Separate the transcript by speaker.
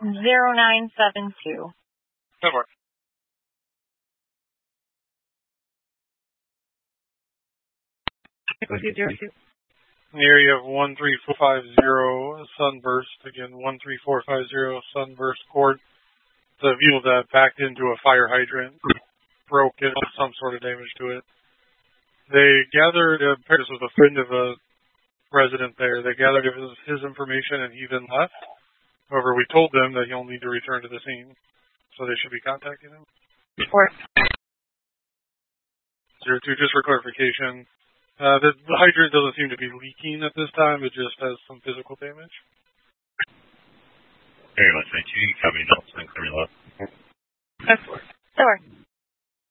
Speaker 1: 0972.
Speaker 2: Good work. In the area of 13450 Sunburst, again 13450 Sunburst Court, the vehicle that backed into a fire hydrant, broke it, some sort of damage to it. They gathered, this was a friend of a resident there, they gathered his information and he then left. However, we told them that he'll need to return to the scene, so they should be contacting him. 02, just for clarification, the hydrant doesn't seem to be leaking at this time, it just has some physical damage.
Speaker 3: Very much, thank you. You can cover your notes and clear up.
Speaker 1: That's work.